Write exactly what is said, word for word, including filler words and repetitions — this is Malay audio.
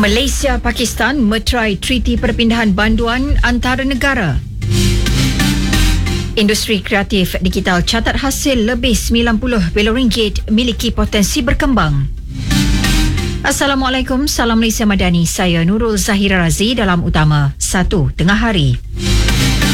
Malaysia-Pakistan meterai treaty perpindahan banduan antara negara. Industri kreatif digital catat hasil lebih sembilan puluh bilion ringgit, miliki potensi berkembang. Assalamualaikum, salam Malaysia Madani. Saya Nurul Zahira Razi dalam utama satu Tengah Hari.